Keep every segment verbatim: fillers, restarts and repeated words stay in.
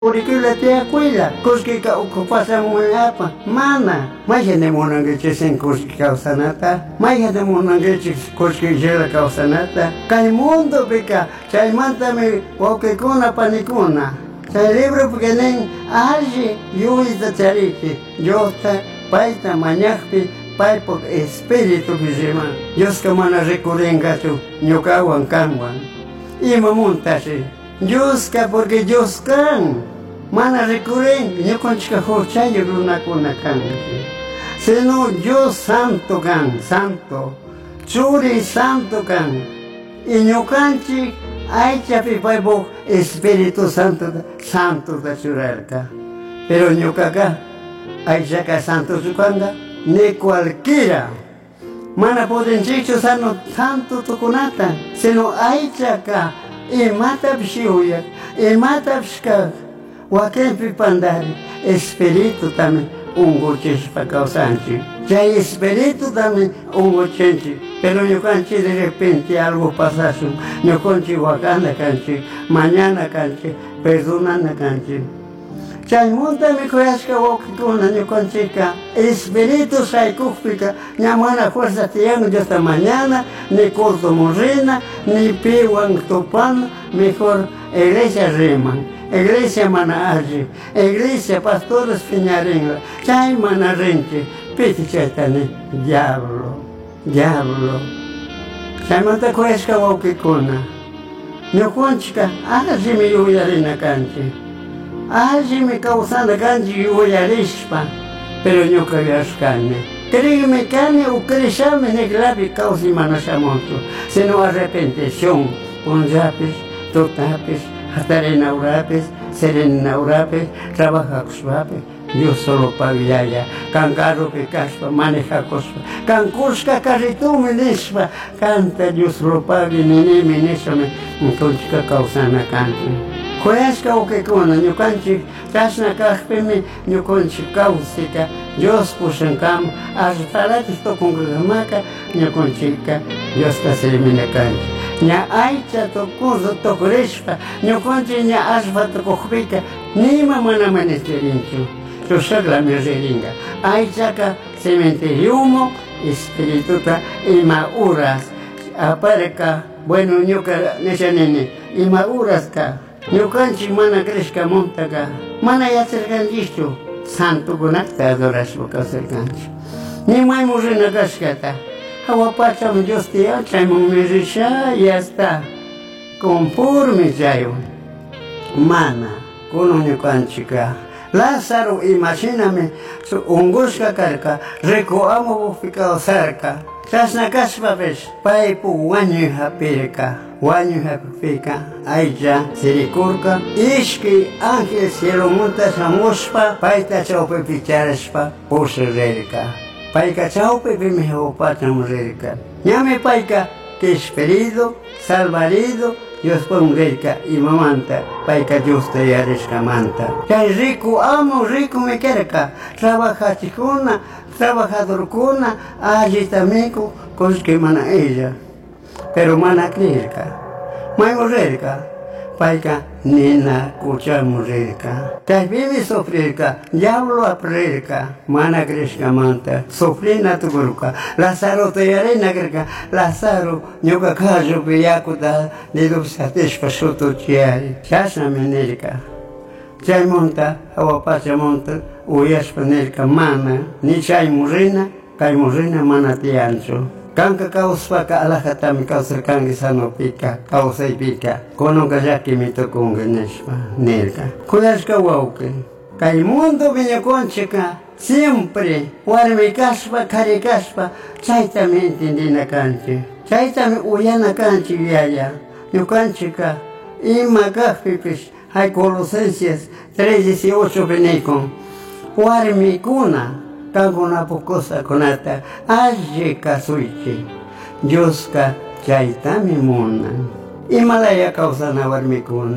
Urikula te acuela, koski ka okupasa muapa, mana, mai hene monange chesen koski kausanata, mai hene monange chis koski jela kausanata, kai mundo beka, chai manta me woke kona panikuna, chai libro pukenen aji yuita chariki, yota, paita mañakpi, pai por espíritu bizema, yoska mana recurrenga tu, nyokawan kanwan, ima muntasi, yoska porque yoskan. Mana recurren, yo con chica horchayo luna con la canga. Sino yo santo can, santo, churi santo can. Y yo canchi, ay chapi paibo, Espíritu Santo, santo da churarca. Pero yo caca, ay chaca santo chukanga, ni cualquiera. Mana pueden chicho sano santo tukunata, sino ay chaca, y mata pshiuya, y mata pshka. Wakempi pandari, espírito também um goches para causante. Já espírito também um gochente. Pero eu canti de repente algo passasse, eu canti wakanda canti, mañana canti, perdonando canti. Já muita me conhece que eu kikuna eu canti ka. Espírito sai kufika, minha mana força tiango de esta mañana, nem corto morrena, nem piwang topan, mejor igreja reman. Iglesia mana agi, iglesia pastores finyaringa, chay mana rente, piti chetane, diablo, diablo. Chay manta kueska wokikuna. Nyokonchika, agi mi uyarina kanchi. Agi mi causanda kanchi uyarispa, pero nyoka viaskane. Créeme cane o crechame neglabi causi mana shamonto, sino arrepentación, punjapis, totapis, Hatarena urapes, serena urapes, trabaja kusvape, Dios solo pavillaya, cancaro que caspa, maneja cospa, cancusca carritu menespa, canta Dios solo pavi, nene menesame, entonces causana canta. Cuesca o que cona, no canchi, tasna caspeme, no conchi caustica, Dios pusen cam, as falatis to con gamaca, no conchica, Dios ta sermina canchi. Nya aicha to kuzo to kreshpa, nyo konchi nya asfa to kohpika, nima mana manesterinchu. Yo sagla mi zeringa. Aicha ka cementeriumo, espirituta ima uras. Apareka, bueno nyo ka neshanene, ima uras ka. Nyo kanchi mana kreshka montaka, mana yacerganjichu. Santo gunakta adorashbo ka cerganchi. Nima imujina kashkata. Awapacham Dios te hacha, mumirisha, y ya está. Conforme yayo. Mana, con un canchica. Lázaro, imagíname, su unguska carca, recoamo buficado cerca. Chasna caspa ves, paipu wanyu hapirka, wanyu hapirka, aija, siricurca, iski, ángel, cielo monta samospa, paita chaupe picharespa, posererica. Paika chaupe meho patam rerica. Llame paika que es ferido, salvarido, Dios pon rerica y mamanta, paika justa y arescamanta. Que rico amo, rico me querca, trabaja chicuna, trabajador cuna, agitamico, cos que mana ella. Pero mana crerca, mayo rerica. Paika nina kuchamo rerka. Tajbimi sofrerka, diablo aprerka, mana krishka manta, sofrina tuguruka, Lázaro te arena greka, Lázaro nyoka kajo piyakuta, nido sateshpa soto chiari, chasna menerka. Chay monta, awapacha monta, uyashpa nerka mana, ni chay murina, kay murina mana tiancho. Kanka kauspa ka alakatami kausar kangi sano pika, kausay pika, kono kayaki mito kunga nespa, nerka. Kuyashka wauke, kay mundo viña conchica, siempre, warmi kaspa, kari kaspa, chaytami entendina kanchi, chaytami uyana kanchi yaya, no kanchica, ima kajpipis, hay Colosenses tres dieciocho venecon, warmi kuna, Kaguna pocosa conata, aje kasuichi, Dioska chaitami muna. Himalaya causa na warmikuna,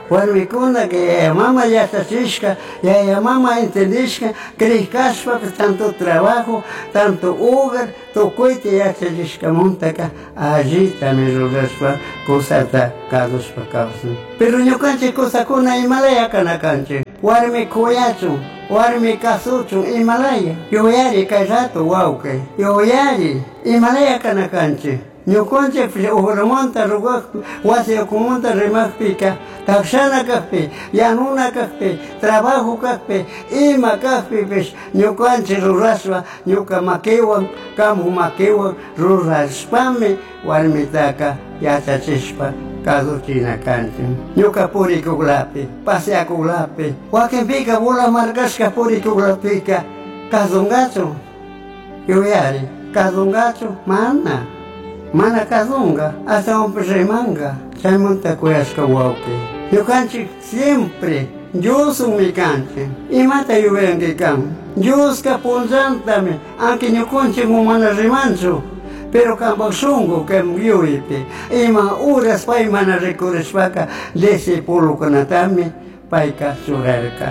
warmikuna que yaya mama yachachishka, yaya mama entendishka, krishkashpa tanto trabajo, tanto hogar, tokoyta yachachishka montaka, allita me rurashpa, kusata kadushpa kawsan. Pero ñukanchik kusakuna imalaya kanakanchik, warmi kuyachu, warmi kasuchu imalaya, yuyari kay rato wawkay, yuyari imalaya kanakanchik. Ñukunchik ugramonta rugaqpi, wasiyakumunta rimakpika, takshana kaqpi, yanuna kaqpi, trabajo kaqpi, ima kaqpi pish ñukanchik rurashpa, ñuka makiwan, kamu makiwan rurashpami warmitaka yachachishpa kaduchina kanchik. Ñuka purikuklapi, paseakuklapi, wakinpika bola markashka purikuklapika, kadungachu, yuyari, kadungachu, mana. Mana kadunga, hasta un remanga, chaymunta kuyashka wawki. Ñukanchik siempre, Dios mi canche, y mata yuvengi kan. Dios ka punzantame, aunque ñukanchik mana rimanchu, pero kambak shungu kem yuipi, ima uras pay mana rekurishpaka, desi pulukunatami, payka churarka.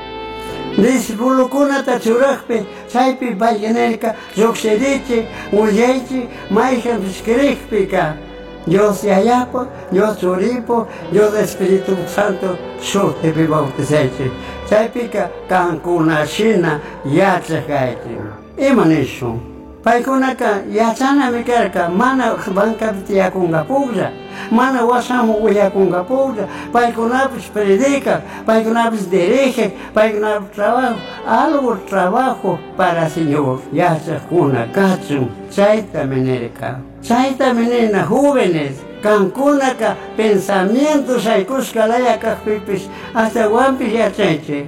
Desi pulukunata churaqpi, chaypi paygenerka, lluqshirichi, ullaychi, mayjan shkirikpika. Dios yayapo, Dios churipo, Dios Espíritu Santo, shutipi bautizaychi. Chaypika kankuna shina yachakaychi. Ima nishu. Paykunaka yachanami karka, mana bankapiti yakungapulla, mana washamu uyakungapulla, paykunapis predica, paykunapis dirige, paykunapis trabajo, algo trabajo para Señor, yachakuna kachun, chayta menerka, chayta menena jóvenes, kankunaka pensamientos aykushkalaya kakpipis, hasta wampis yachayche.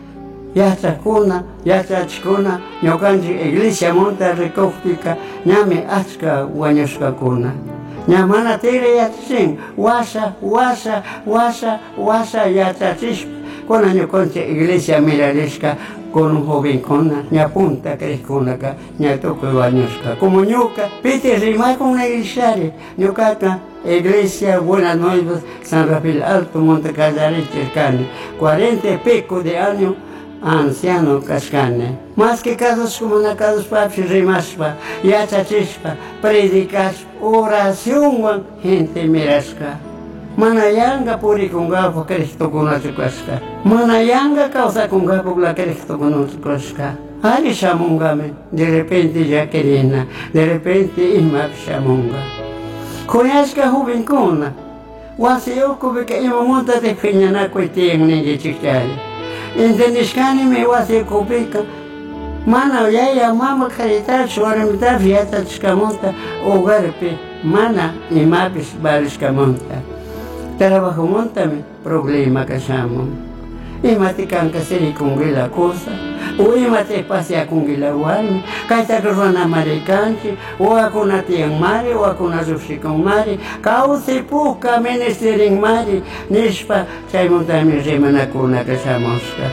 Yachakuna, yachachkuna, ñukanchik iglesia monta recogpika, ñami achka wañushkakuna. Ñamana tigre yachachin, washa, washa, washa, washa yachachishpa, kuna ñukanchik iglesia mirarishka, con jovenkuna, ñapunta krejkunaka, ñatukuy wañushka. Como ñuka, piti rimakuna iglesiari, ñukaka, Iglesia Buenas Nuevas, San Rafael Alto, Monte Callarechircani, cuarenta y pico de años, anciano kashkane. Más que casos como na casos papi rimashpa, yachachishpa, predicashpa, oración wan gente mirashka. Manayanga puri kungapo Cristo kunachukashka. Manayanga causa kungapo la Cristo kunachukashka. Ali shamungame, de repente ya querina, de repente imap shamunga. Kuyashka juvenkuna, wasiyoko beka imamonta te piñana kuitien ningi chikari. Entendishkani me wasi kupika, mana yaya mama karita shuaramita fiata chkamonta ogarpe, mana imapis barishkamonta. Trabajo montame, problema kashamo. Imati kanka seri kungila cosa, o imati pasea kungila wani, kaita krona marikanchi, o akuna tiang mari, o akuna zushikong mari, kausi puka menestering mari, nishpa chaymontami remana kuna kashamoska.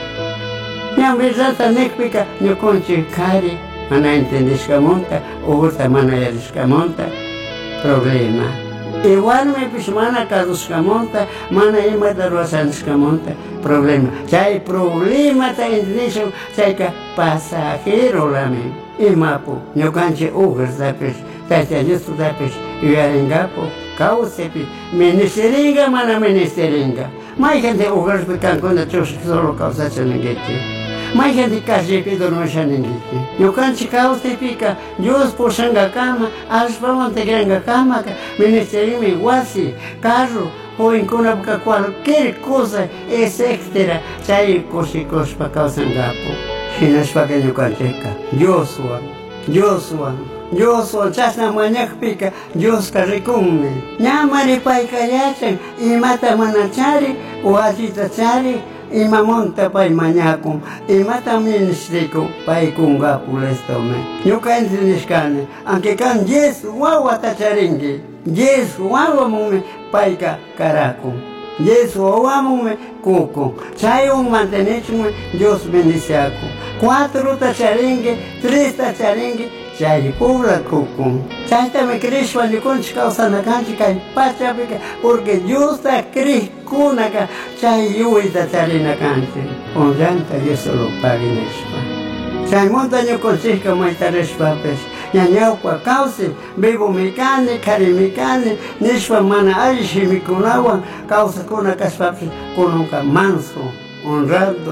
Nyam bizata nekpika ñukunchik kari, mana entendishkamonta, urta mana yarishkamonta, problema. Igual me pis mana kadushkamonta, mana imata ruasanishkamonta, problema. Chay problema ta entendishon, chay ka pasajero lame. Imapo, ñukanchik ugas tapis, tayta Dios tapis, yuyaringapo, kausepi, menesteringa mana menesteringa. May gente ugas pikankuna chushik solo kausachanengeti. May gente kashipi dormashanengeti. Ñukanchik kausepika, Dios pushanga kama, ashpamonte granga kama, ministerimi wasi, carro, jovenkuna cualquier cosa, etcétera. Chay kushikushpa kausangapo. Shinashpaka ñukanchika, Dios wan, Dios wan. Dios wan chasna mañakpika, Dios karikunmi. Ñamari payka yachan, imata manachari, wasita chari, imamonta pay mañakun, imata ministriku, pay kungapu lestome. Ñuka entendishkani, aunque kan yes wawa tacharingi, yes wawa mume payka karakun. Yes wawa mume kukun. Chayun mantenichun, Dios bendiciaku. Cuatro tacharingi, tres tacharingi, chay pura kukun. Chaytami Krishna ñukunchik kawsanakanchik kay pachapi, porque Diosta Krishkunaka chay yuwita charinakanchik. Onllanta Diosolo paginishpa. Chaymunta ñukunchikka maytarishpapish ña ñawpa kawsay vivumi kani, karimi kani nishpa mana alli shimikunawan kawsakuna kashpapish kunanka manso, honrado.